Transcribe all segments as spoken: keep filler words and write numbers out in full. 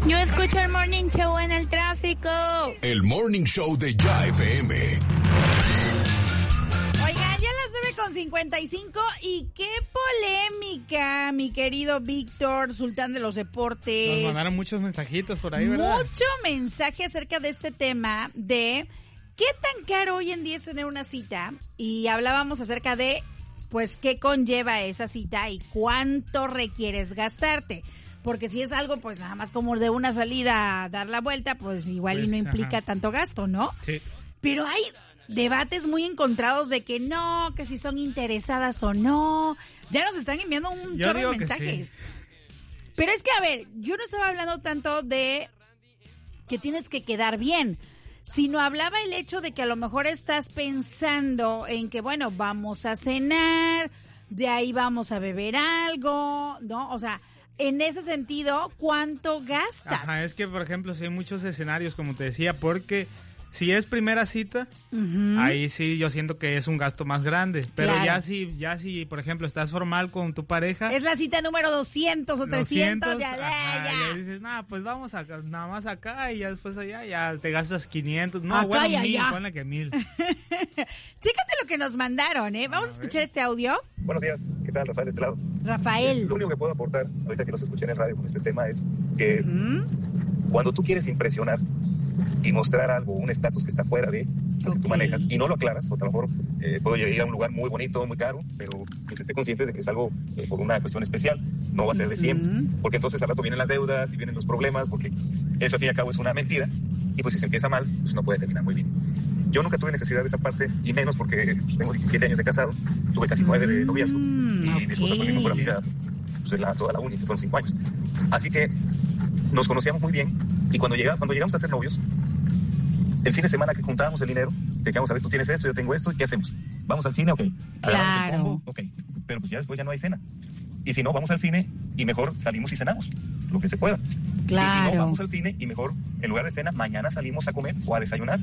Yo escucho el Morning Show en el tráfico. El Morning Show de Ya F M. Oigan, ya las nueve con cincuenta y cinco y qué polémica, mi querido Víctor, sultán de los deportes. Nos mandaron muchos mensajitos por ahí, ¿verdad? Mucho mensaje acerca de este tema de qué tan caro hoy en día es tener una cita, y hablábamos acerca de, pues, qué conlleva esa cita y cuánto requieres gastarte. Porque si es algo, pues, nada más como de una salida a dar la vuelta, pues, igual pues, y no implica ajá. tanto gasto, ¿no? Sí. Pero hay debates muy encontrados de que no, que si son interesadas o no. Ya nos están enviando un chorro de mensajes. Sí. Pero es que, a ver, yo no estaba hablando tanto de que tienes que quedar bien, sino hablaba el hecho de que a lo mejor estás pensando en que, bueno, vamos a cenar, de ahí vamos a beber algo, ¿no? O sea, en ese sentido, ¿cuánto gastas? Ajá, es que, por ejemplo, si hay muchos escenarios, como te decía, porque si es primera cita, uh-huh. ahí sí yo siento que es un gasto más grande. Pero claro. ya si, ya si, por ejemplo, estás formal con tu pareja. Es la cita número doscientos o trescientos, doscientos, ya, ajá, ya. ya dices, nada, pues vamos acá, nada más acá y ya después allá ya te gastas quinientos. No, acá bueno, ya, mil, ya. ponle que mil. Chécate lo que nos mandaron, ¿eh? Vamos a, a escuchar este audio. Buenos días, ¿qué tal? Rafael de este lado. Rafael. Eh, lo único que puedo aportar, ahorita que los escuché en el radio con este tema, es que uh-huh. cuando tú quieres impresionar y mostrar algo, un estatus que está fuera de lo okay. que tú manejas, y no lo aclaras, porque a lo mejor eh, puedo ir a un lugar muy bonito, muy caro, pero que se esté consciente de que es algo eh, por una cuestión especial, no va a ser de siempre, uh-huh. porque entonces al rato vienen las deudas y vienen los problemas, porque eso al fin y al cabo es una mentira, y pues si se empieza mal, pues no puede terminar muy bien. Yo nunca tuve necesidad de esa parte, y menos porque pues, tengo diecisiete años de casado, tuve casi nueve de noviazgo, mm, y okay. mi esposa fue mi mejor amiga pues, en la, toda la uni, que fueron cinco años. Así que nos conocíamos muy bien, y cuando, llegamos, cuando llegamos a ser novios, el fin de semana que juntábamos el dinero, decíamos, a ver, tú tienes esto, yo tengo esto, ¿qué hacemos? ¿Vamos al cine? Ok. Claro. Combo, ok. Pero pues ya después ya no hay cena. Y si no, vamos al cine y mejor salimos y cenamos, lo que se pueda. Claro. Y si no, vamos al cine y mejor, en lugar de cena, mañana salimos a comer o a desayunar.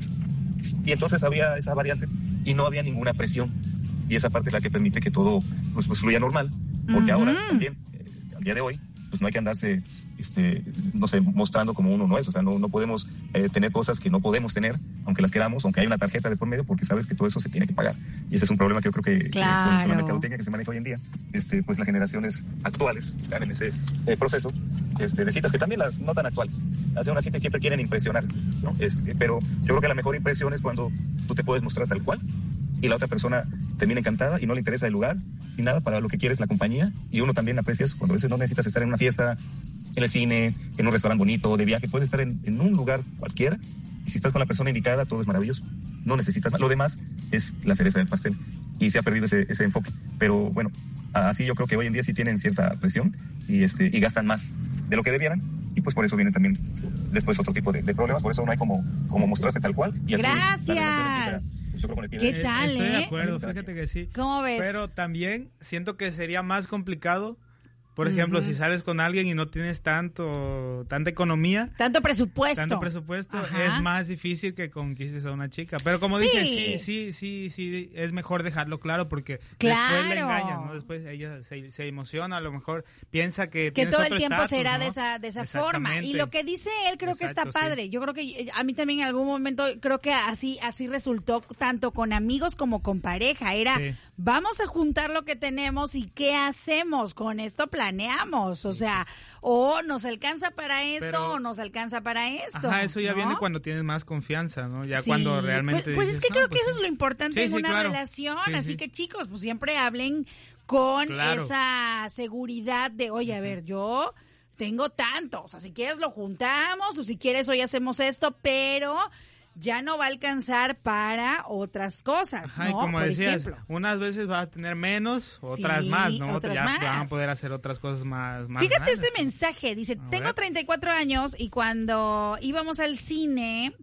Y entonces había esa variante y no había ninguna presión. Y esa parte es la que permite que todo pues, pues fluya normal. Porque uh-huh. ahora también, eh, al día de hoy, pues no hay que andarse, este, no sé, mostrando como uno no es. O sea, no, no podemos eh, tener cosas que no podemos tener, aunque las queramos, aunque haya una tarjeta de por medio, porque sabes que todo eso se tiene que pagar. Y ese es un problema que yo creo que, claro. que con, con la mercadotecnia que se maneja hoy en día, este, pues las generaciones actuales están en ese eh, proceso este, de citas que también las no tan actuales. Hacen una cita y siempre quieren impresionar, ¿no? Este, pero yo creo que la mejor impresión es cuando tú te puedes mostrar tal cual y la otra persona termina encantada y no le interesa el lugar ni nada, para lo que quieres la compañía, y uno también aprecia eso, cuando a veces no necesitas estar en una fiesta, en el cine, en un restaurante bonito, de viaje, puedes estar en, en un lugar cualquiera, y si estás con la persona indicada, todo es maravilloso, no necesitas más, lo demás es la cereza del pastel, y se ha perdido ese, ese enfoque, pero bueno, así yo creo que hoy en día sí tienen cierta presión, y, este, y gastan más de lo que debieran, y pues por eso vienen también después otro tipo de, de problemas, por eso no hay como, como mostrarse tal cual. Y así gracias. ¿Qué tal, Estoy eh? de acuerdo, fíjate que sí. ¿Cómo ves? Pero también siento que sería más complicado, por ejemplo, uh-huh. si sales con alguien y no tienes tanto tanta economía, tanto presupuesto, tanto presupuesto, ajá. es más difícil que conquistes a una chica. Pero como sí. dices, sí, sí, sí, sí, es mejor dejarlo claro, porque claro. después la engañan, ¿no? Después ella se, se emociona, a lo mejor piensa que que todo el tiempo estatus, será ¿no? de esa de esa forma. Y lo que dice él creo Exacto, que está padre. Sí. Yo creo que a mí también en algún momento creo que así así resultó tanto con amigos como con pareja. Era sí. vamos a juntar lo que tenemos y qué hacemos con esto, planeamos. O sea, o nos alcanza para esto Pero, o nos alcanza para esto. Ajá, eso ya ¿no? viene cuando tienes más confianza, ¿no? Ya sí. cuando realmente Pues, pues dices, es que no, creo pues que eso sí. es lo importante sí, en sí, una claro. relación. Sí, así sí. que chicos, pues siempre hablen con claro. esa seguridad de, oye, a ver, yo tengo tanto. O sea, si quieres lo juntamos o si quieres hoy hacemos esto, pero ya no va a alcanzar para otras cosas, Ajá, ¿no? y como Por decías, ejemplo. unas veces vas a tener menos, otras sí, más, ¿no? otras ya más. van a poder hacer otras cosas más, más Fíjate grandes, este ¿no? mensaje, dice, A tengo ver. treinta y cuatro años y cuando íbamos al cine,